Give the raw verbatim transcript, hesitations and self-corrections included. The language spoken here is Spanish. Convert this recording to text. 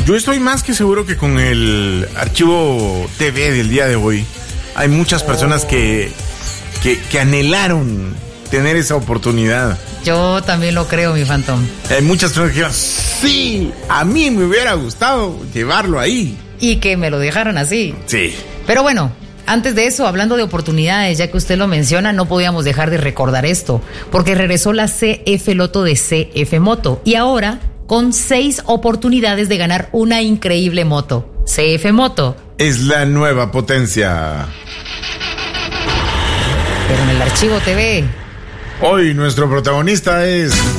Yo estoy más que seguro que con el archivo T V del día de hoy hay muchas personas que, que, que anhelaron tener esa oportunidad. Yo también lo creo, mi Phantom. Hay muchas personas que dijeron, sí, a mí me hubiera gustado llevarlo ahí. Y que me lo dejaron así. Sí. Pero bueno, antes de eso, hablando de oportunidades, ya que usted lo menciona, no podíamos dejar de recordar esto, porque regresó la C F Loto de C F Moto y ahora con seis oportunidades de ganar una increíble moto. C F Moto es la nueva potencia. Pero en el archivo T V, hoy nuestro protagonista es